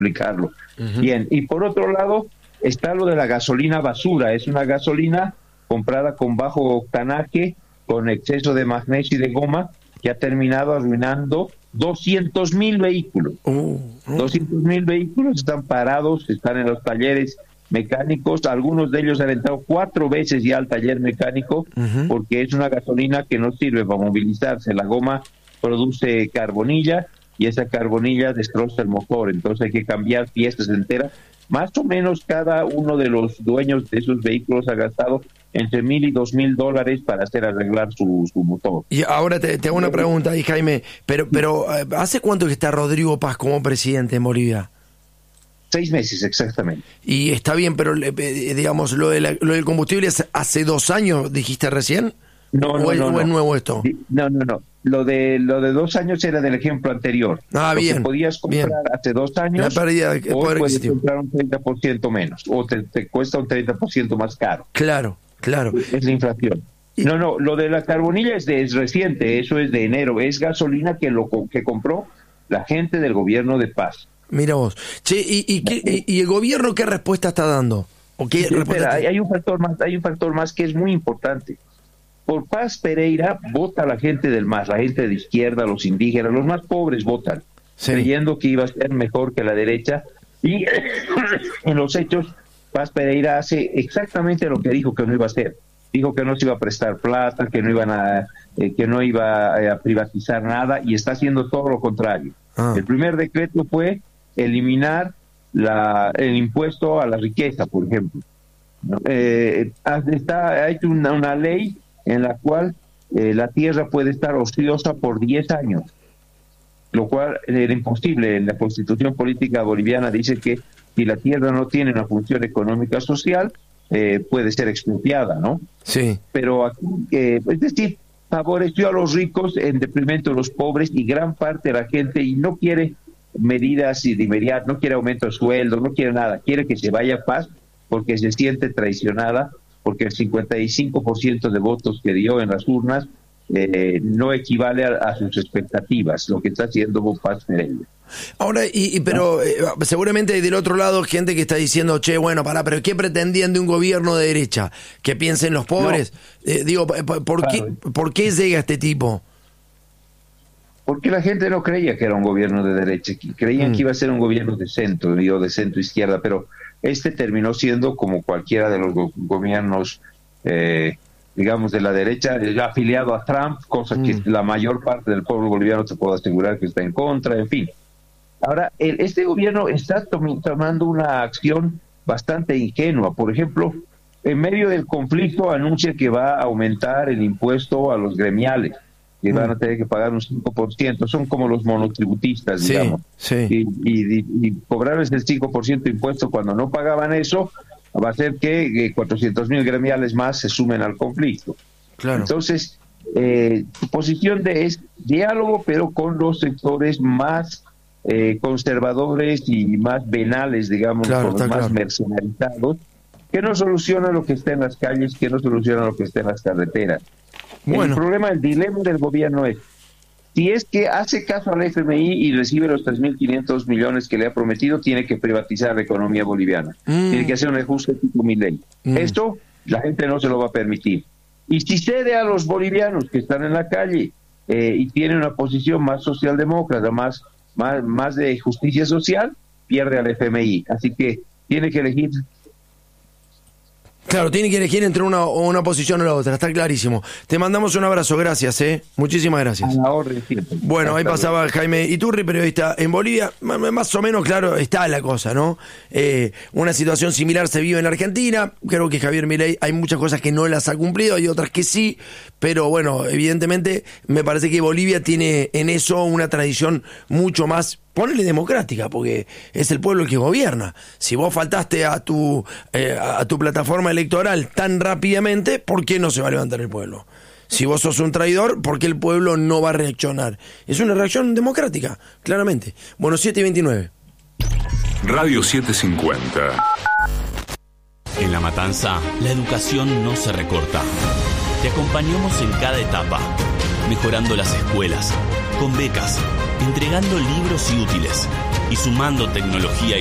explicarlo. Bien, y por otro lado está lo de la gasolina basura. Es una gasolina comprada con bajo octanaje, con exceso de magnesio y de goma, que ha terminado arruinando 200,000 vehículos. 200,000 vehículos están parados, están en los talleres mecánicos. Algunos de ellos han entrado 4 veces ya al taller mecánico, porque es una gasolina que no sirve para movilizarse. La goma produce carbonilla y esa carbonilla destroza el motor, entonces hay que cambiar piezas enteras. Más o menos cada uno de los dueños de esos vehículos ha gastado entre $1,000 y $2,000 para hacer arreglar su motor. Y ahora te hago una pregunta ahí, Jaime, pero ¿hace cuánto que está Rodrigo Paz como presidente en Bolivia? 6 meses exactamente. Y está bien, pero digamos, lo del combustible hace 2 años, dijiste recién. No, ¿O es nuevo esto? No. Lo de 2 años era del ejemplo anterior. Bien. Lo que podías comprar hace 2 años, hoy puedes comprar un 30% menos, o te cuesta un 30% más caro. Claro. Es la inflación. No, lo de la carbonilla es reciente, eso es de enero. Es gasolina que compró la gente del gobierno de Paz. Mira vos. Che, ¿y el gobierno qué respuesta está dando? ¿O qué Espera, hay un factor más que es muy importante. Por Paz Pereira vota la gente del MAS, la gente de izquierda, los indígenas, los más pobres votan, creyendo que iba a ser mejor que la derecha, y en los hechos Paz Pereira hace exactamente lo que dijo que no iba a hacer. Dijo que no se iba a prestar plata, que no iba a privatizar nada, y está haciendo todo lo contrario. El primer decreto fue eliminar el impuesto a la riqueza, por ejemplo. Ha hecho una ley en la cual la tierra puede estar ociosa por 10 años, lo cual era imposible. En la Constitución Política Boliviana dice que si la tierra no tiene una función económica social, puede ser expropiada, ¿no? Sí. Pero aquí, es decir, favoreció a los ricos en detrimento de los pobres, y gran parte de la gente y no quiere medidas de inmediato, no quiere aumento de sueldo, no quiere nada, quiere que se vaya Paz porque se siente traicionada, porque el 55% de votos que dio en las urnas no equivale a sus expectativas, lo que está haciendo Paz Pereira. Ahora, pero seguramente hay del otro lado gente que está diciendo, pero ¿qué pretendían de un gobierno de derecha? ¿Que piensen los pobres? No. ¿Por qué llega este tipo? Porque la gente no creía que era un gobierno de derecha, creían que iba a ser un gobierno de centro, de centro-izquierda, pero este terminó siendo como cualquiera de los gobiernos, digamos, de la derecha, afiliado a Trump, cosa que la mayor parte del pueblo boliviano te puedo asegurar que está en contra, en fin. Ahora, este gobierno está tomando una acción bastante ingenua. Por ejemplo, en medio del conflicto anuncia que va a aumentar el impuesto a los gremiales, que van a tener que pagar un 5%, son como los monotributistas, digamos. Sí. Y cobrarles el 5% de impuesto cuando no pagaban eso, va a hacer que 400,000 gremiales más se sumen al conflicto. Claro. Entonces, su posición es diálogo, pero con los sectores más conservadores y más venales, digamos, con los más mercenarizados, que no soluciona lo que está en las calles, que no soluciona lo que está en las carreteras. Bueno. El dilema del gobierno es, si es que hace caso al FMI y recibe los 3.500 millones que le ha prometido, tiene que privatizar la economía boliviana. Tiene que hacer un ajuste tipo Milei. Esto la gente no se lo va a permitir. Y si cede a los bolivianos que están en la calle y tiene una posición más socialdemócrata, más de justicia social, pierde al FMI. Así que tiene que elegir. Claro, tiene que elegir entre una posición o la otra, está clarísimo. Te mandamos un abrazo, gracias, muchísimas gracias. A la orden siempre. Bueno, ahí pasaba Jaime Iturri, periodista en Bolivia. Más o menos, claro, está la cosa, ¿no? Una situación similar se vive en Argentina. Creo que Javier Milei hay muchas cosas que no las ha cumplido, hay otras que sí, pero bueno, evidentemente me parece que Bolivia tiene en eso una tradición mucho más, ponele, democrática, porque es el pueblo el que gobierna. Si vos faltaste a tu plataforma electoral tan rápidamente, ¿por qué no se va a levantar el pueblo? Si vos sos un traidor, ¿por qué el pueblo no va a reaccionar? Es una reacción democrática, claramente. Bueno, 7:29. Radio 750. En La Matanza, la educación no se recorta. Te acompañamos en cada etapa, mejorando las escuelas, con becas, entregando libros y útiles, y sumando tecnología